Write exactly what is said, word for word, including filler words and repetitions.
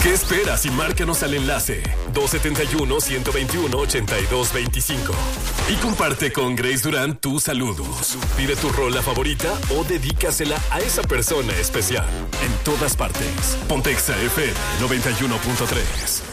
¿Qué esperas y márcanos al enlace dos siete uno, uno dos uno, ocho dos dos cinco y comparte con Grace Durán tus saludos. Pide tu rola favorita o dedícasela a esa persona especial. En todas partes. Ponte Exa F M noventa y uno punto tres.